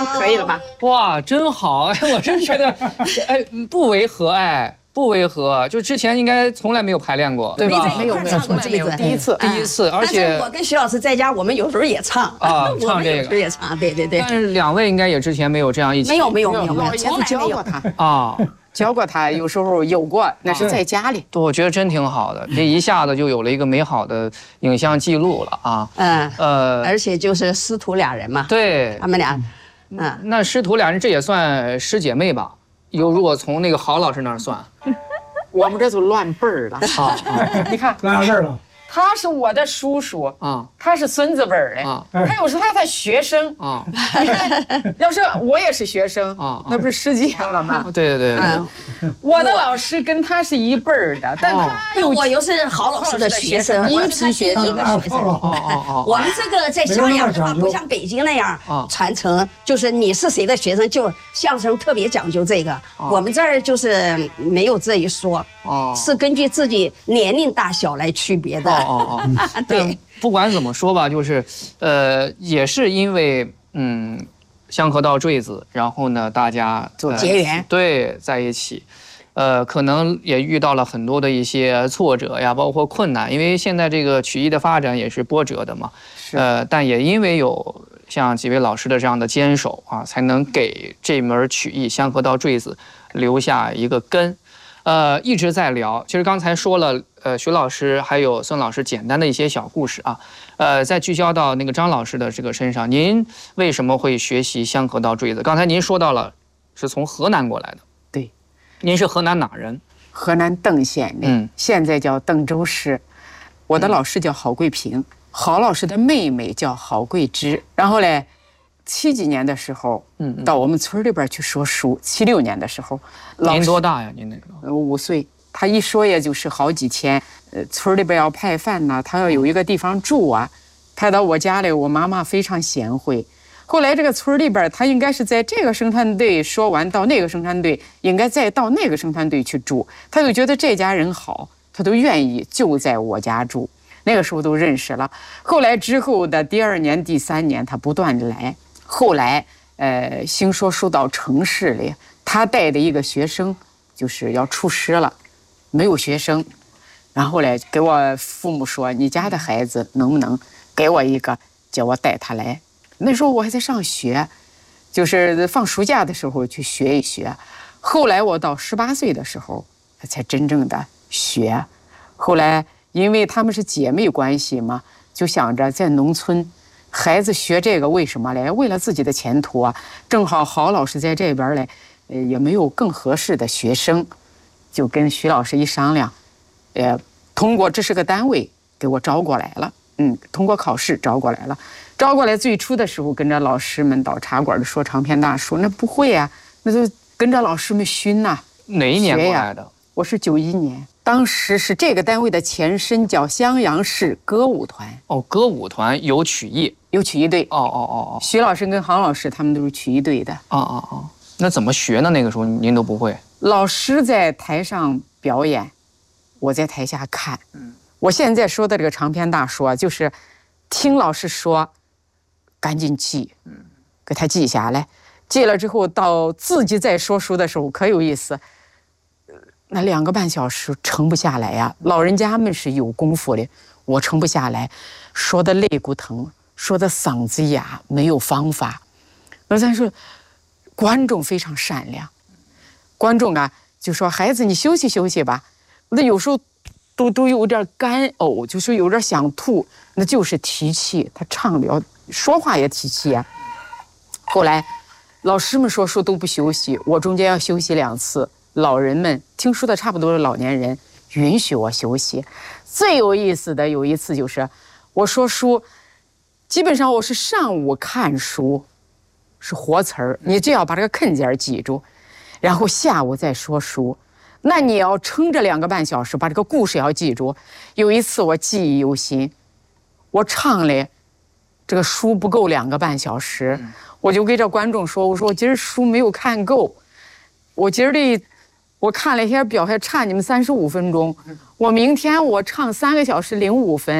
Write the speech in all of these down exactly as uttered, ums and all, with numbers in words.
可以了吧？ 哇，真好！哎，我真觉得，哎，不违和，哎，不违和。就之前应该从来没有排练过，对吧？ 没有没有，从这里第一次， 第一次，而且我跟徐老师在家，我们有时候也唱啊，唱这个， 有时候也唱，对对对。 但是两位应该也之前没有这样一起， 没有没有没有， 老爷子教过他啊。 教过他，有时候有过，那是在家里。 我觉得真挺好的，这一下子就有了一个美好的影像记录了啊。嗯呃，而且就是师徒俩人嘛， 对， 他们俩，嗯， 那师徒俩人这也算师姐妹吧？有如果从那个郝老师那儿算， 我们这就乱辈儿了。 啊， 你看乱啥事儿了？ 他是我的叔叔啊，他是孙子辈儿的啊，他又是他的学生啊。要是我也是学生啊，那不是失敬了吗？ 对对对， 我的老师跟他是一辈儿的，但他又我又是郝老师的学生， 一批学生。 哦哦哦，我们这个在襄阳的话，不像北京那样传承，就是你是谁的学生，就相声特别讲究这个。我们这儿就是没有这一说，是根据自己年龄大小来区别的。 哦哦，对，不管怎么说吧，就是，呃，也是因为嗯，香河道坠子，然后呢，大家做结缘， 对，在一起，呃，可能也遇到了很多的一些挫折呀，包括困难，因为现在这个曲艺的发展也是波折的嘛，呃，但也因为有像几位老师的这样的坚守啊，才能给这门曲艺香河道坠子留下一个根。呃，一直在聊。其实刚才说了，呃，徐老师还有孙老师简单的一些小故事啊，呃，再聚焦到那个张老师的这个身上，您为什么会学习香河道坠子？刚才您说到了，是从河南过来的。 对， 您是河南哪人？ 河南邓县的，嗯，现在叫邓州市。我的老师叫郝桂平，郝老师的妹妹叫郝桂芝。然后嘞，七几年的时候，嗯，到我们村里边去说书。七六年的时候， 您多大呀？您那个？ 五岁。他一说也就是好几千。呃，村里边要派饭呐，他要有一个地方住啊，派到我家里。我妈妈非常贤惠。后来这个村里边，他应该是在这个生产队说完，到那个生产队，应该再到那个生产队去住。他就觉得这家人好，他都愿意就在我家住。那个时候都认识了。后来之后的第二年、第三年，他不断的来。后来，呃，兴说书到城市里，他带的一个学生就是要出师了，没有学生，然后来给我父母说：“你家的孩子能不能给我一个，叫我带他来？”那时候我还在上学，就是放暑假的时候去学一学。后来我到十八岁的时候才真正的学。后来因为他们是姐妹关系嘛，就想着在农村。孩子学这个为什么嘞？为了自己的前途啊！正好郝老师在这边嘞，呃，也没有更合适的学生，就跟徐老师一商量，呃，通过这是个单位给我招过来了，嗯，通过考试招过来了。招过来最初的时候，跟着老师们到茶馆里说长篇大书，那不会啊，那就跟着老师们熏呐、啊。 哪一年过来的？ 我是九一年。当时是这个单位的前身叫襄阳市歌舞团。 哦，歌舞团有曲艺， 有曲艺队。 哦哦哦哦， 徐老师跟郝老师他们都是曲艺队的。 哦哦哦，那怎么学呢？那个时候您都不会。 老师在台上表演，我在台下看。嗯，我现在说的这个长篇大说，就是听老师说，赶紧记，嗯，给他记下来。记了之后，到自己在说书的时候可有意思。那两个半小时撑不下来呀，老人家们是有功夫的，我撑不下来，说的肋骨疼，说的嗓子哑，没有方法。那但是观众非常善良，观众啊就说：“孩子，你休息休息吧。”那有时候都都有点干呕，就是有点想吐，那就是提气。他唱的要说话也提气啊。后来老师们说书都不休息，我中间要休息两次。老人们听书的差不多的老年人允许我休息。最有意思的有一次就是我说书，基本上我是上午看书是活词儿，你只要把这个坑节记住，然后下午再说书，那你要撑着两个半小时把这个故事要记住。有一次我记忆犹新，我唱了这个书不够两个半小时，我就给这观众说，我说我今儿书没有看够，我今儿的我看了一下表，还差你们三十五分钟。我明天我唱三个小时零五分，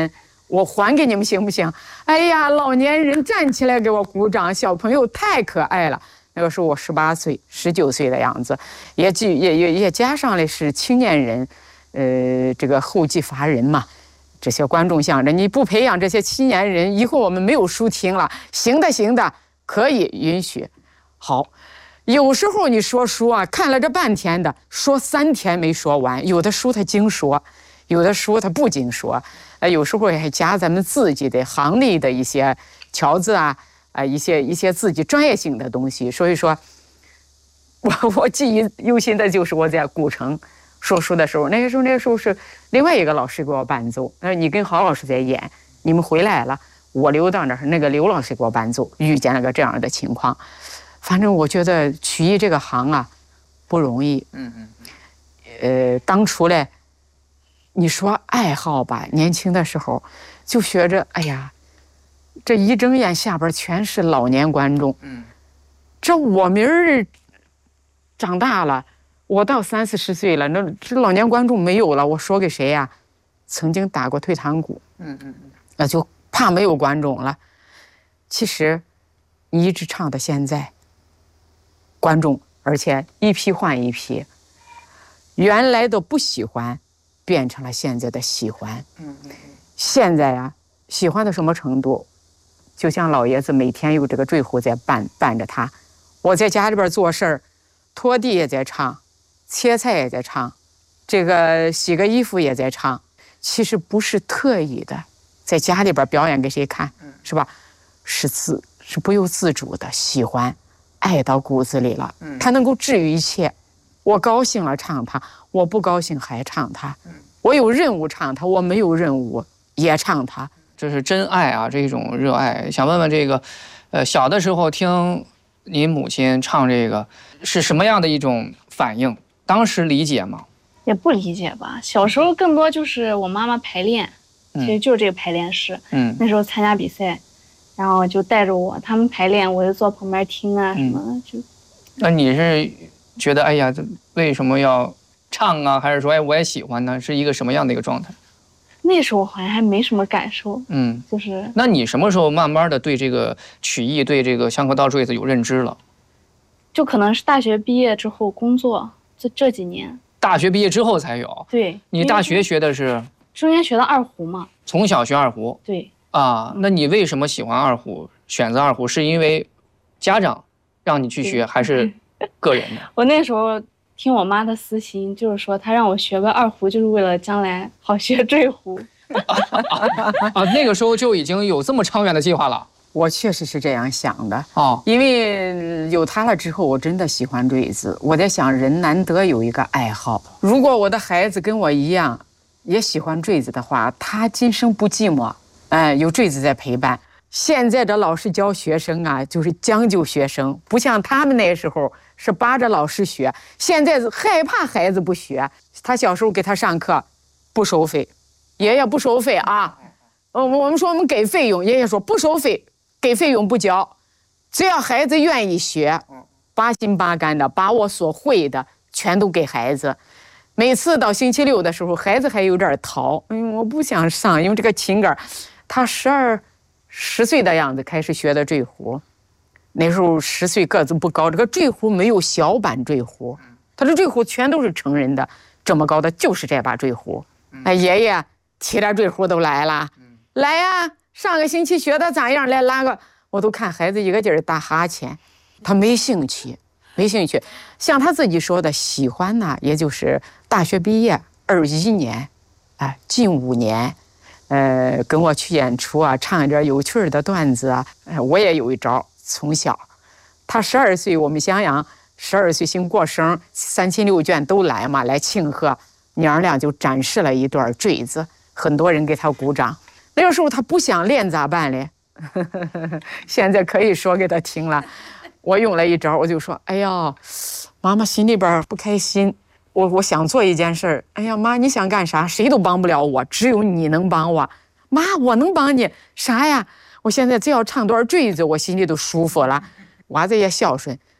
我还给你们行不行？哎呀，老年人站起来给我鼓掌，小朋友太可爱了。那个时候我十八岁、十九岁的样子，也也也也加上了是青年人，呃，这个后继乏人嘛。这些观众想着你不培养这些青年人，以后我们没有书听了。行的，行的，可以允许。好，有时候你说书啊，看了这半天的，说三天没说完。有的书他精说，有的书他不精说。呃，有时候也还加咱们自己的行内的一些条子啊，啊、呃，一些一些自己专业性的东西。所以说，我我记忆犹新的就是我在古城说书的时候，那个时候那个时候是另外一个老师给我伴奏，那你跟郝老师在演，你们回来了，我留到那儿，那个刘老师给我伴奏，遇见了个这样的情况。反正我觉得曲艺这个行啊不容易，嗯嗯，呃，当初嘞，你说爱好吧，年轻的时候就学着，哎呀，这一睁眼下边全是老年观众，嗯，这我明儿长大了。我到三四十岁了，那这老年观众没有了，我说给谁呀？曾经打过退堂鼓，嗯嗯嗯，那就怕没有观众了。其实，你一直唱到现在，观众，而且一批换一批，原来的不喜欢，变成了现在的喜欢。嗯嗯，现在呀，喜欢到什么程度？就像老爷子每天有这个坠壶在伴伴着他，我在家里边做事儿，拖地也在唱。切菜也在唱，这个洗个衣服也在唱，其实不是特意的，在家里边表演给谁看，是吧？是自是不由自主的喜欢，爱到骨子里了，它能够治愈一切。我高兴了唱它，我不高兴还唱它，我有任务唱它，我没有任务也唱它， 这是真爱啊，这种热爱。想问问这个，呃，小的时候听您母亲唱这个是什么样的一种反应？当时理解吗？ 也不理解吧。小时候更多就是我妈妈排练，其实就是这个排练室。嗯，那时候参加比赛，然后就带着我，他们排练，我就坐旁边听啊什么的。嗯、就， 那你是觉得哎呀，这为什么要唱啊？还是说哎我也喜欢呢？是一个什么样的一个状态？ 那时候好像还没什么感受。嗯，就是。 那你什么时候慢慢的对这个曲艺、对这个香河道坠子有认知了？ 就可能是大学毕业之后工作。这这几年， 大学毕业之后才有。 对， 你大学学的是？ 中间学的二胡嘛。 从小学二胡。 对。 啊，那你为什么喜欢二胡？选择二胡是因为家长让你去学，还是个人的？ 我那时候听我妈的私心，就是说她让我学个二胡，就是为了将来好学坠胡。 啊, 啊, 啊，那个时候就已经有这么长远的计划了。 我确实是这样想的哦，因为有他了之后，我真的喜欢坠子。我在想，人难得有一个爱好。如果我的孩子跟我一样，也喜欢坠子的话，他今生不寂寞。哎，有坠子在陪伴。现在的老师教学生啊，就是将就学生，不像他们那时候是扒着老师学。现在害怕孩子不学，他小时候给他上课不收费，爷爷不收费啊。呃，我们说我们给费用，爷爷说不收费。给费用不交，只要孩子愿意学，八心八肝的把我所会的全都给孩子。每次到星期六的时候，孩子还有点逃，嗯，我不想上，因为这个琴杆，他十二十岁的样子开始学的坠胡，那时候十岁个子不高，这个坠胡没有小版坠胡，他的坠胡全都是成人的，这么高的就是这把坠胡。哎，爷爷提点坠胡都来了，来呀、啊！上个星期学的咋样？来拉个，我都看孩子一个劲儿打哈欠，他没兴趣，没兴趣。像他自己说的，喜欢呢，也就是大学毕业二一年，哎，近五年，呃，跟我去演出啊，唱一点有趣的段子啊，哎，我也有一招。从小，他十二岁，我们襄阳十二岁兴过生，三亲六眷都来嘛，来庆贺，娘俩就展示了一段坠子，很多人给他鼓掌。那个时候他不想练咋办嘞？现在可以说给他听了。我用了一招，我就说：“哎呀，妈妈心里边不开心，我我想做一件事儿。哎呀，妈，你想干啥？谁都帮不了我，只有你能帮我。妈，我能帮你啥呀？我现在只要唱段坠子，我心里都舒服了。娃子也孝顺，